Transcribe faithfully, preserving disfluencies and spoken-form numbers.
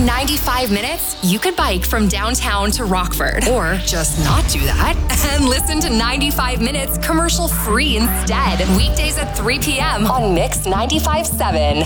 In ninety-five minutes, you could bike from downtown to Rockford, or just not do that and listen to ninety-five minutes commercial free instead. Weekdays at three p.m. on Mix ninety-five point seven.